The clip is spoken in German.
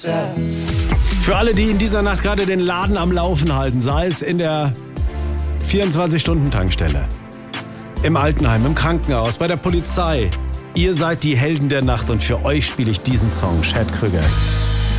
Für alle, die in dieser Nacht gerade den Laden am Laufen halten, sei es in der 24-Stunden-Tankstelle, im Altenheim, im Krankenhaus, bei der Polizei. Ihr seid die Helden der Nacht und für euch spiele ich diesen Song, Chad Krüger.